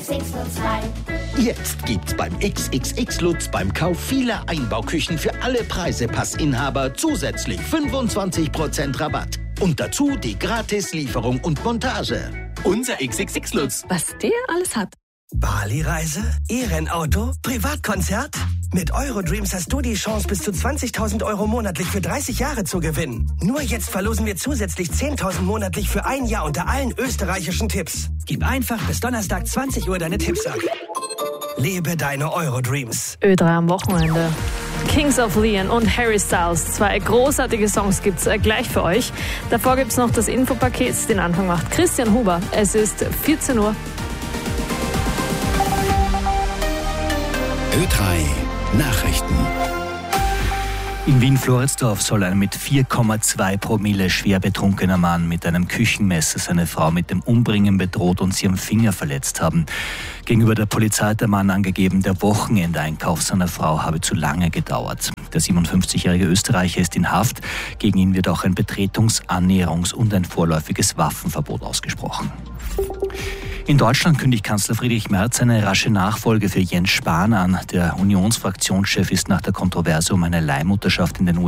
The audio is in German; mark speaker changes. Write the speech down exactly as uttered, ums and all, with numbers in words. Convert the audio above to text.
Speaker 1: X X Lutz
Speaker 2: Jetzt gibt's beim X X X Lutz beim Kauf vieler Einbauküchen für alle Preisepassinhaber zusätzlich fünfundzwanzig Prozent Rabatt. Und dazu die Gratis-Lieferung und Montage. Unser X X X Lutz.
Speaker 3: Was der alles hat.
Speaker 4: Bali-Reise? E-Rennauto? Privatkonzert? Mit Eurodreams hast du die Chance, bis zu zwanzigtausend Euro monatlich für dreißig Jahre zu gewinnen. Nur jetzt verlosen wir zusätzlich zehntausend monatlich für ein Jahr unter allen österreichischen Tipps. Gib einfach bis Donnerstag zwanzig Uhr deine Tipps ab. Lebe deine Eurodreams.
Speaker 3: Ö drei am Wochenende. Kings of Leon und Harry Styles. Zwei großartige Songs gibt's gleich für euch. Davor gibt's noch das Infopaket. Den Anfang macht Christian Huber. Es ist vierzehn Uhr.
Speaker 5: Ö drei Nachrichten.
Speaker 6: In Wien-Floridsdorf soll ein mit vier Komma zwei Promille schwer betrunkener Mann mit einem Küchenmesser seine Frau mit dem Umbringen bedroht und sie am Finger verletzt haben. Gegenüber der Polizei hat der Mann angegeben, der Wochenendeinkauf seiner Frau habe zu lange gedauert. Der siebenundfünfzigjährige Österreicher ist in Haft. Gegen ihn wird auch ein Betretungs-, Annäherungs- und ein vorläufiges Waffenverbot ausgesprochen. In Deutschland kündigt Kanzler Friedrich Merz eine rasche Nachfolge für Jens Spahn an. Der Unionsfraktionschef ist nach der Kontroverse um eine Leihmutterschaft in den U S A